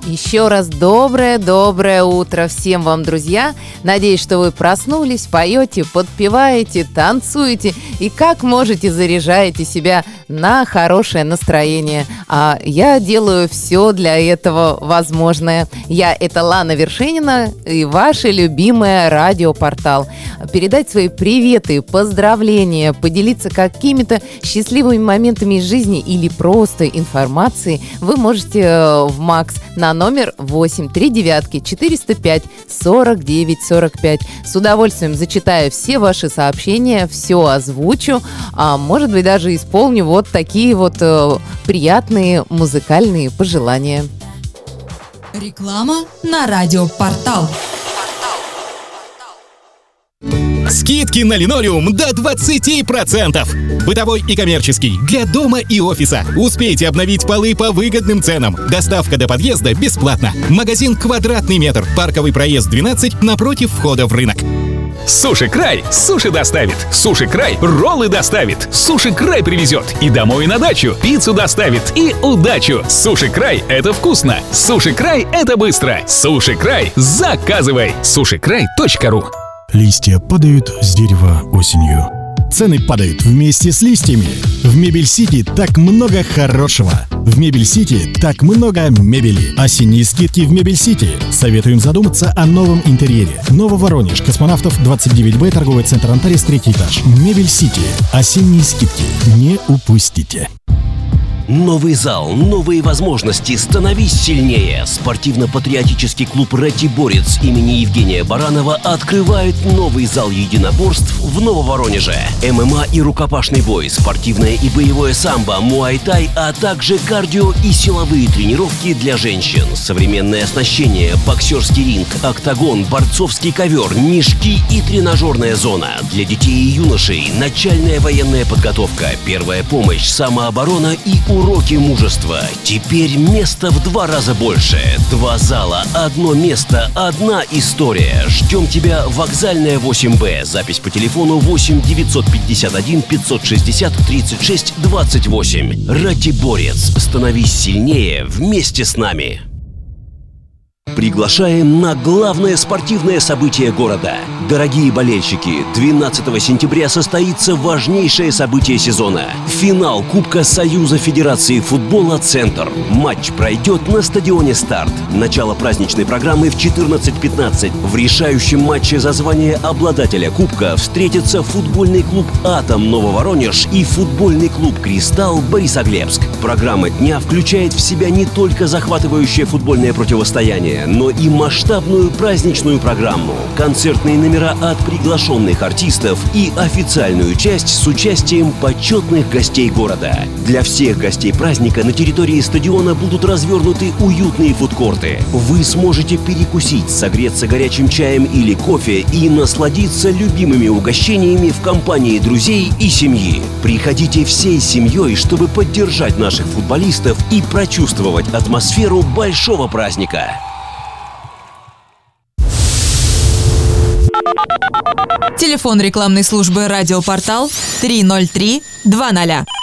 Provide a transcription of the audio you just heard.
Еще раз доброе утро всем вам, друзья. Надеюсь, что вы проснулись, поете, подпеваете, танцуете и как можете заряжаете себя на хорошее настроение. А я делаю все для этого возможное. Это Лана Вершинина и ваша любимая радиопортал. Передать свои приветы, поздравления, поделиться какими-то счастливыми моментами из жизни или просто информацией вы можете в МАКС на номер 839-405-49-45. С удовольствием зачитаю все ваши сообщения, все озвучу, а может быть даже исполню вот такие вот приятные музыкальные пожелания. Реклама на радиопортал. Скидки на линолеум до 20%. Бытовой и коммерческий, для дома и офиса. Успейте обновить полы по выгодным ценам. Доставка до подъезда бесплатно. Магазин «Квадратный метр». Парковый проезд 12 напротив входа в рынок. Суши Край суши доставит. Суши Край роллы доставит. Суши Край привезет и домой, и на дачу. Пиццу доставит и удачу. Суши Край — это вкусно. Суши Край — это быстро. Суши Край — заказывай. Сушикрай.ру. Листья падают с дерева осенью. Цены падают вместе с листьями. В Мебель Сити так много хорошего. В Мебель Сити так много мебели. Осенние скидки в Мебель Сити. Советуем задуматься о новом интерьере. Нововоронеж, Космонавтов 29Б, торговый центр Антарес, 3-й этаж. Мебель Сити. Осенние скидки. Не упустите. Новый зал, новые возможности, становись сильнее. Спортивно-патриотический клуб «Ратиборец» имени Евгения Баранова открывает новый зал единоборств в Нововоронеже. ММА и рукопашный бой, спортивное и боевое самбо, муай-тай, а также кардио и силовые тренировки для женщин. Современное оснащение, боксерский ринг, октагон, борцовский ковер, мешки и тренажерная зона. Для детей и юношей начальная военная подготовка, первая помощь, самооборона и уроки мужества. Теперь места в 2 раза больше. 2 зала, 1 место, 1 история. Ждем тебя, Вокзальная 8Б. Запись по телефону 8 951 560 36 28. Ратиборец. Становись сильнее вместе с нами. Приглашаем на главное спортивное событие города. Дорогие болельщики, 12 сентября состоится важнейшее событие сезона. Финал Кубка Союза Федерации футбола «Центр». Матч пройдет на стадионе «Старт». Начало праздничной программы в 14:15. В решающем матче за звание обладателя Кубка встретятся футбольный клуб «Атом» Нововоронеж и футбольный клуб «Кристалл» Борисоглебск. Программа дня включает в себя не только захватывающее футбольное противостояние, но и масштабную праздничную программу, концертные номера от приглашенных артистов и официальную часть с участием почетных гостей города. Для всех гостей праздника на территории стадиона будут развернуты уютные фудкорты. Вы сможете перекусить, согреться горячим чаем или кофе и насладиться любимыми угощениями в компании друзей и семьи. Приходите всей семьей, чтобы поддержать наших футболистов и прочувствовать атмосферу большого праздника. Телефон рекламной службы «Радиопортал» 303 20.